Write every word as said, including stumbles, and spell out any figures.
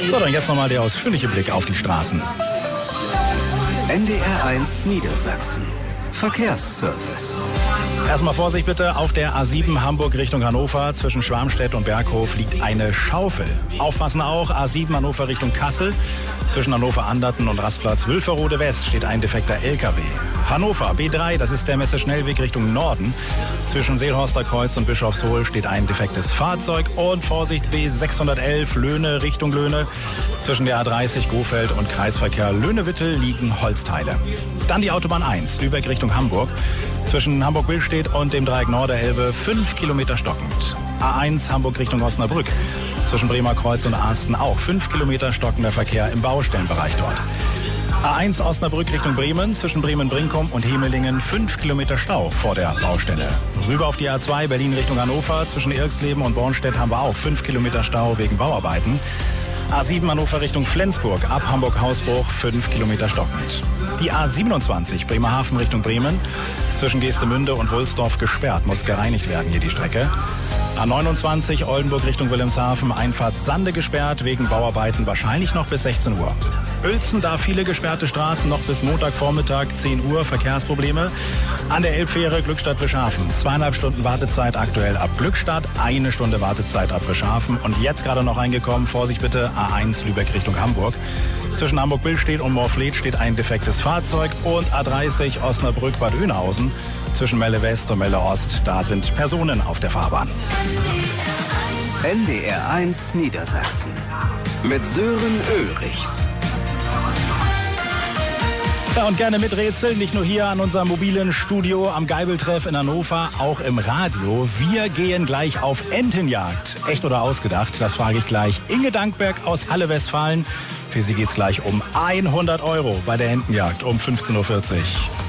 So, dann jetzt nochmal der ausführliche Blick auf die Straßen. N D R eins Niedersachsen. Verkehrsservice. Erstmal Vorsicht bitte, auf der A sieben Hamburg Richtung Hannover zwischen Schwarmstedt und Berghof liegt eine Schaufel. Aufpassen auch, A sieben Hannover Richtung Kassel. Zwischen Hannover-Anderten und Rastplatz Wülferode West steht ein defekter L K W. Hannover B drei, das ist der Messe-Schnellweg Richtung Norden. Zwischen Seelhorster Kreuz und Bischofshohl steht ein defektes Fahrzeug. Und Vorsicht, B sechshundertelf Löhne Richtung Löhne. Zwischen der A dreißig Gofeld und Kreisverkehr Löhne-Wittel liegen Holzteile. Dann die Autobahn eins, Lübeck Richtung Hamburg. Zwischen Hamburg-Billstedt und dem Dreieck Norderelbe fünf Kilometer stockend. A eins Hamburg Richtung Osnabrück. Zwischen Bremer Kreuz und Arsten auch fünf Kilometer stockender Verkehr im Baustellenbereich dort. A eins Osnabrück Richtung Bremen, zwischen Bremen-Brinkum und Hemelingen fünf Kilometer Stau vor der Baustelle. Rüber auf die A zwei Berlin Richtung Hannover, zwischen Irksleben und Bornstedt haben wir auch fünf Kilometer Stau wegen Bauarbeiten. A sieben Hannover Richtung Flensburg, ab Hamburg-Hausbruch fünf Kilometer stockend. Die A siebenundzwanzig Bremerhaven Richtung Bremen, zwischen Geestemünde und Wulsdorf gesperrt, muss gereinigt werden hier die Strecke. A neunundzwanzig Oldenburg Richtung Wilhelmshaven, Einfahrt Sande gesperrt, wegen Bauarbeiten wahrscheinlich noch bis sechzehn Uhr. Uelzen, da viele gesperrte Straßen, noch bis Montagvormittag zehn Uhr, Verkehrsprobleme. An der Elbfähre Glückstadt-Wischhafen, zweieinhalb Stunden Wartezeit aktuell ab Glückstadt, eine Stunde Wartezeit ab Wischhafen. Und jetzt gerade noch reingekommen, Vorsicht bitte, A eins Lübeck Richtung Hamburg. Zwischen Hamburg-Billstedt und Moorfleet steht ein defektes Fahrzeug und A dreißig Osnabrück-Bad Oeynhausen. Zwischen Melle West und Melle Ost, da sind Personen auf der Fahrbahn. N D R eins Niedersachsen mit Sören Ulrichs. Ja, und gerne miträtseln, nicht nur hier an unserem mobilen Studio am Geibeltreff in Hannover, auch im Radio. Wir gehen gleich auf Entenjagd. Echt oder ausgedacht? Das frage ich gleich Inge Dankberg aus Halle, Westfalen. Für sie geht's gleich um hundert Euro bei der Entenjagd um fünfzehn Uhr vierzig.